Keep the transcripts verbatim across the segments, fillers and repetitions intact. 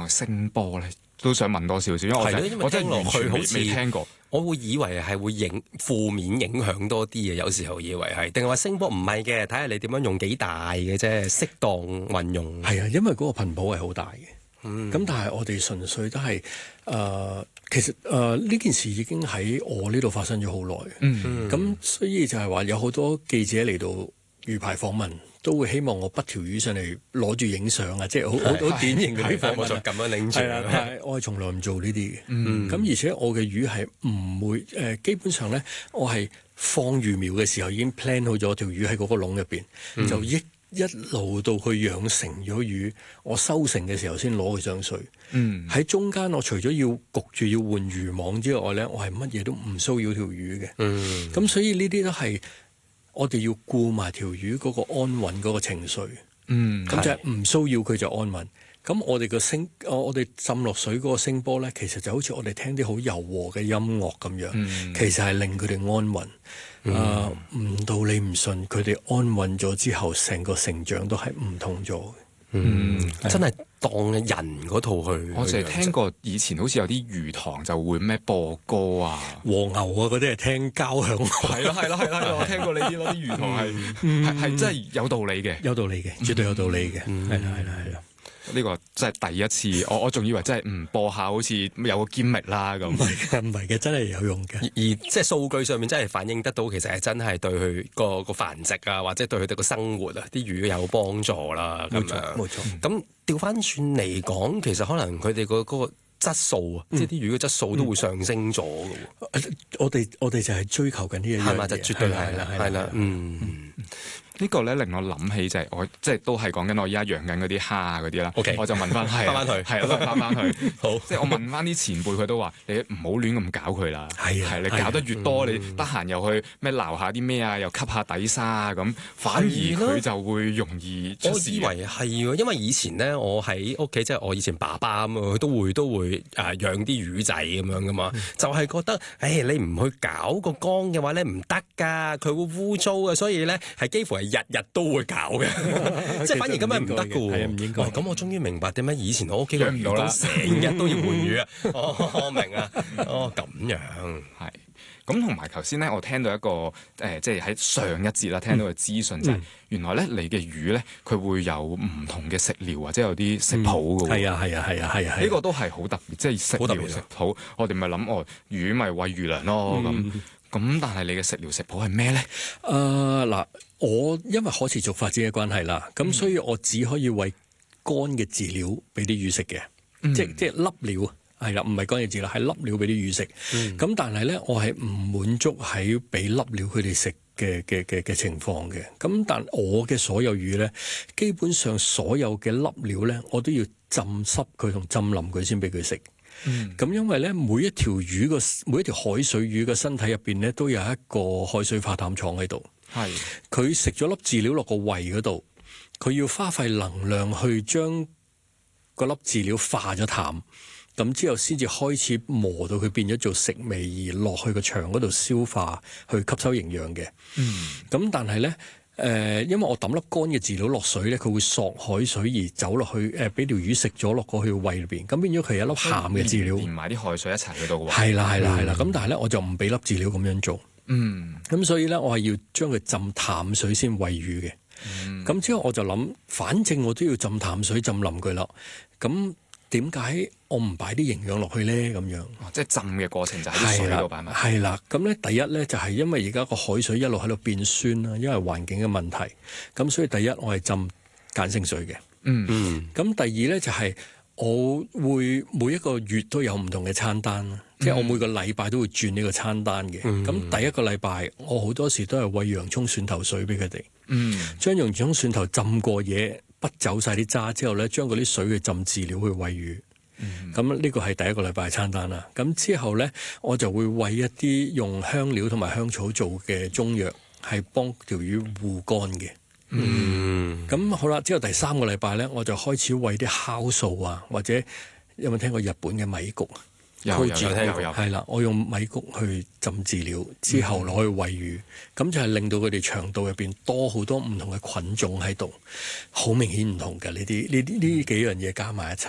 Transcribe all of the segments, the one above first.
來聲波咧？都想問多少少，因為我真係我真係完全未未聽過。 我會以為係會影負面影響多啲嘅，有時候以為係，定係話聲波唔係嘅，睇下你點樣用幾大嘅啫，適當運用。 係啊，因為嗰個頻譜係好大嘅。 嗯， 咁但係我哋純粹都係誒、呃，其實誒呢、呃、件事已經喺我呢度發生咗好耐。嗯，咁所以就係話有好多記者嚟到魚排訪問，都會希望我滗條魚上嚟攞住影相啊，即係好好好典型嗰啲訪問， 就咁樣拎住。 係啦，但係我係從來唔做呢啲嘅。嗯，咁而且我嘅魚係唔會誒、呃，基本上咧，我係放魚苗嘅時候已經 plan 好咗條魚喺嗰個籠入邊，嗯、就一一路到去養成咗魚，我收成嘅時候先攞佢上水。嗯，喺中間我除咗要焗住要換漁網之外咧，我係乜嘢都唔騷擾條魚嘅。嗯，咁所以呢啲都係。我哋要顧埋條魚嗰個安穩嗰個情緒，嗯，咁就係唔騷擾佢就安穩。咁我哋個聲，我我哋浸落水嗰個聲波咧，其實就好似我哋聽啲好柔和嘅音樂咁樣，嗯、其實係令佢哋安穩。嗯、啊，唔到你唔信，佢哋安穩咗之後，成個成長都係唔同咗。 嗯，是真係當人嗰套去。 我淨係聽過以前好似有啲魚塘就會咩播歌啊、 和牛啊嗰啲係聽交響樂。 係咯係咯係咯，我聽過呢啲咯，啲魚塘係係係真係有道理嘅， 有道理嘅，絕對有道理嘅。係啦係啦係啦。 呢個真係第一次，我我仲以為真係唔播下好似有個堅力啦咁。唔係嘅，唔係嘅，真係有用嘅。 而，而即係數據上面真係反映得到，其實係真係對佢個個繁殖啊，或者對佢哋個生活啊，啲魚有幫助啦。咁樣冇錯。 咁調翻轉嚟講，其實可能佢哋個嗰個質素啊，嗯、即係啲魚嘅質素都會上升咗嘅喎。 我哋我哋就係追求緊呢一樣嘢， 係嘛？就絕對係啦，係啦，嗯。嗯呢個咧令我諗起就係我即係都係講緊我依家養緊嗰啲蝦啊嗰啲啦。 Okay. 我就問翻係翻翻去， 係翻翻去。 好， 即係我問翻啲前輩，佢都話你唔好亂咁搞佢啦。 係啊， 係你搞得越多，你得閒又去咩撈下啲咩啊，又吸下底沙啊咁，反而佢就會容易出事。 我以為係喎，因為以前咧，我喺屋企即係我以前爸爸咁啊，佢都會都會誒養啲魚仔咁樣噶嘛，就係覺得誒你唔去搞個缸嘅話咧唔得㗎，佢會污糟嘅，所以咧係幾乎係日日都會搞嘅，即係反而咁樣唔得嘅喎。 係啊，唔應該。 咁我終於明白點解以前我屋企個魚缸成日都要換魚啊！哦，我明啊，哦咁樣係。咁同埋頭先咧，我聽到一個誒，即係喺上一節啦，聽到嘅資訊就係原來咧，你嘅魚咧，佢會有唔同嘅食療或者有啲食譜嘅喎。 係啊，係啊，係啊，係啊， 呢個都係好特別，即係食療食譜。我哋咪諗哦，魚咪餵魚糧咯咁。咁但係你嘅食療食譜係咩咧？ 誒嗱，我因為可持續發展嘅關係啦，咁所以我只可以餵乾嘅飼料俾啲魚食嘅，即即係粒料。係啦，唔係乾嘅飼料，係粒料俾啲魚食。咁、嗯、但係咧，我係唔滿足喺俾粒料佢哋食嘅嘅嘅嘅情況嘅。咁但我嘅所有魚咧，基本上所有嘅粒料咧，我都要浸濕佢同浸腍佢先俾佢食。咁、嗯、因為咧，每一條魚個每一條海水魚嘅身體入邊咧，都有一個海水化淡廠喺度。係佢食咗粒飼料落個胃嗰度，佢要花費能量去將個粒飼料化咗淡。咁之後先至開始磨到佢變咗做食味，而落去個腸嗰度消化，去吸收營養嘅。嗯。咁但係咧，誒、呃，因為我抌粒乾嘅飼料落水咧，佢會索海水而走落去，誒、呃，俾條魚食咗落過去胃裏邊，咁變咗佢有一粒鹹嘅飼料， 連埋啲海水一齊去到嘅。 係啦，係啦，係啦。咁、嗯、但係咧，我就唔俾粒飼料咁樣做。嗯。咁所以咧，我係要將佢浸淡水先餵魚嘅。嗯。咁之後我就諗，反正我都要浸淡水浸腍佢啦。咁點解我唔擺啲營養落去咧？咁樣、 哦，即係浸嘅過程就喺啲水度擺埋。 係啦，咁咧第一咧就係、是、因為而家個海水一路喺度變酸啦，因為環境嘅問題。咁所以第一我係浸鹼性水嘅。嗯嗯。咁第二咧就係、是、我會每一個月都有唔同嘅餐單啦，嗯、即係我每個禮拜都會轉呢個餐單嘅。咁、嗯、第一個禮拜我好多時都係餵洋葱蒜頭水俾佢哋。嗯。將洋葱蒜頭浸過嘢。不走晒啲渣之後咧，將嗰啲水去浸飼料去餵魚。咁呢、嗯、個係第一個禮拜餐單啦。咁之後咧，我就會餵一啲用香料同埋香草做嘅中藥，係幫條魚護肝嘅。嗯。咁好啦，之後第三個禮拜咧，我就開始餵啲酵素啊，或者有冇聽過日本嘅米谷啊？ 有有有有有。 係啦，我用米谷去浸飼料，之後攞去餵魚，咁、嗯、就係令到佢哋腸道入邊多好多唔同嘅菌種喺度，好明顯唔同嘅呢啲呢啲呢幾樣嘢加埋一齊。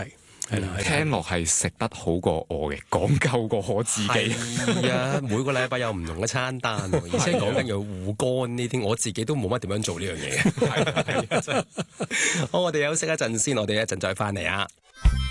係啦， 聽落係食得好過我嘅，講究過我自己。 係啊，每個禮拜有唔同嘅餐單，而且講緊有護肝呢啲，我自己都冇乜點樣做呢樣嘢嘅。好，我哋休息一陣先，我哋一陣再翻嚟啊。